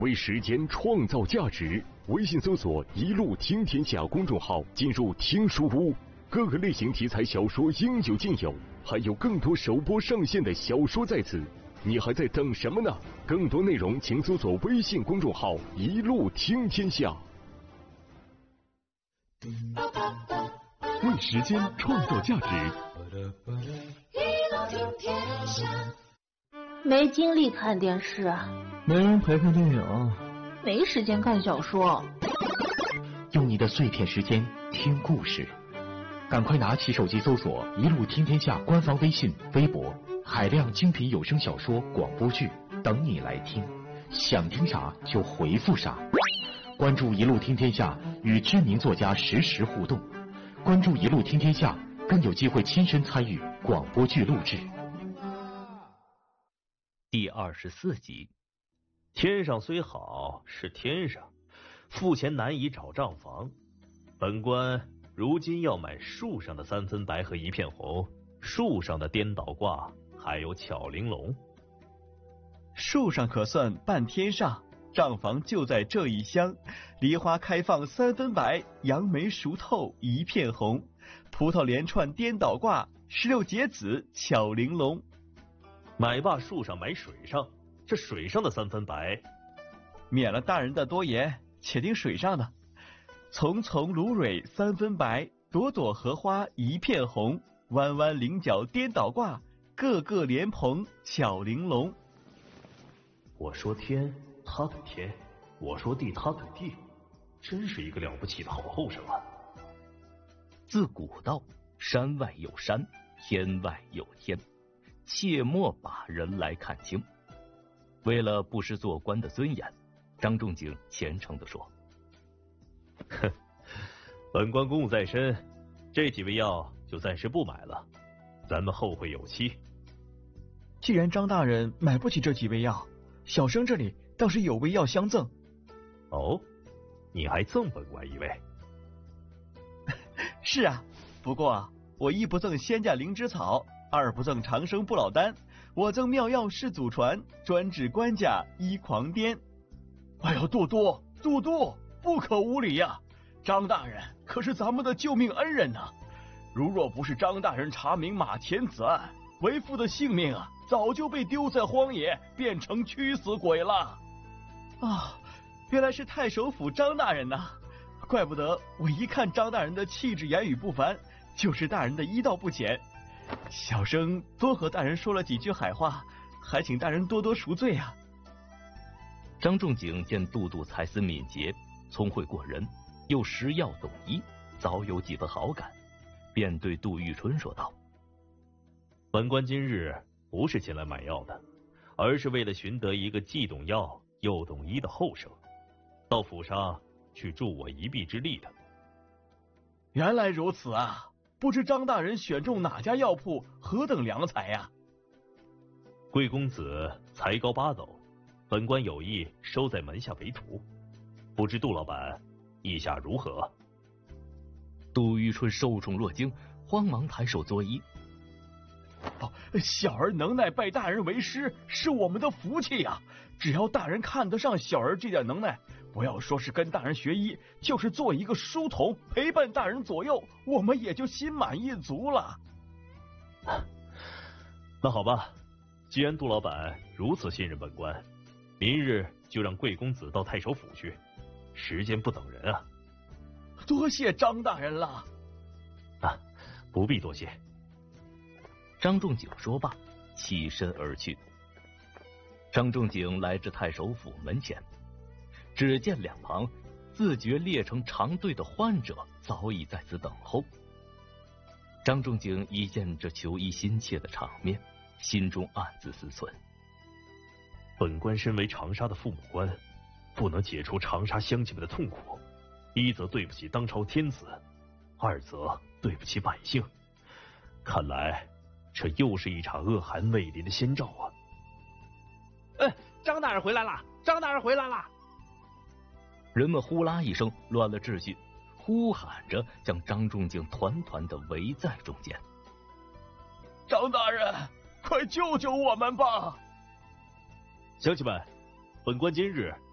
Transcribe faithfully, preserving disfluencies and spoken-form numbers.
为时间创造价值。微信搜索“一路听天下”公众号，进入听书屋，各个类型题材小说应有尽有，还有更多首播上线的小说在此，你还在等什么呢？更多内容请搜索微信公众号“一路听天下”。为时间创造价值。 没精力看电视啊， 没人陪看电影， 没时间看小说。 用你的碎片时间听故事，赶快拿起手机搜索“一路听天下”官方微信、微博，海量精品有声小说、广播剧等你来听，想听啥就回复啥。关注“一路听天下”，与知名作家实时互动。关注“一路听天下”，更有机会亲身参与广播剧录制。 第二十四集，天上虽好是天上，付钱难以找账房。本官如今要买树上的三分白和一片红，树上的颠倒挂还有巧玲珑。 树上可算半天上，账房就在这一厢。梨花开放三分白，杨梅熟透一片红，葡萄连串颠倒挂，石榴结子巧玲珑。 买罢树上买水上，这水上的三分白， 免了大人的多言，且听水上的。丛丛芦苇三分白，朵朵荷花一片红，弯弯菱角颠倒挂，个个莲蓬巧玲珑。 我说天，他给天；我说地，他给地，真是一个了不起的好后生啊！ 自古道，山外有山，天外有天，切莫把人来看清。为了不失做官的尊严，张仲景虔诚地说： 哼，本官公务在身，这几味药就暂时不买了，咱们后会有期。 既然张大人买不起这几味药，小生这里倒是有味药相赠。 哦，你还赠本官一味？ 是啊，不过我一不赠仙价灵芝草，二不赠长生不老丹，我赠妙药是祖传，专治官家医狂癫。哎呦，杜杜杜杜，不可无礼呀！张大人可是咱们的救命恩人呐、啊！如若不是张大人查明马前子案，为父的性命啊，早就被丢在荒野，变成驱死鬼了。啊，原来是太守府张大人呐、啊！怪不得我一看张大人的气质言语不凡，就是大人的医道不浅。小生多和大人说了几句海话，还请大人多多赎罪啊。 张仲景见杜杜才思敏捷，聪慧过人，又识药懂医，早有几分好感，便对杜玉春说道： 本官今日不是前来买药的，而是为了寻得一个既懂药又懂医的后生，到府上去助我一臂之力的。 原来如此啊！不知张大人选中哪家药铺，何等良才呀、啊？ 贵公子才高八斗，本官有意收在门下为徒，不知杜老板意下如何？ 杜玉春受宠若惊，慌忙抬手作揖： 哦，小儿能耐拜大人为师，是我们的福气呀、啊！只要大人看得上小儿这点能耐，不要说是跟大人学医，就是做一个书童陪伴大人左右，我们也就心满意足了。 那好吧，既然杜老板如此信任本官，明日就让贵公子到太守府去，时间不等人啊。 多谢张大人了。 啊，不必多谢。 张仲景说罢，起身而去。张仲景来至太守府门前，只见两旁自觉列成长队的患者早已在此等候。张仲景一见这求医心切的场面，心中暗自思忖： 本官身为长沙的父母官，不能解除长沙乡亲们的痛苦，一则对不起当朝天子，二则对不起百姓。看来这又是一场恶寒未临的先兆啊！ 哎，张大人回来了！张大人回来了！ 人们呼啦一声乱了秩序，呼喊着将张仲景团团的围在中间。 张大人，快救救我们吧！ 乡亲们，本官今日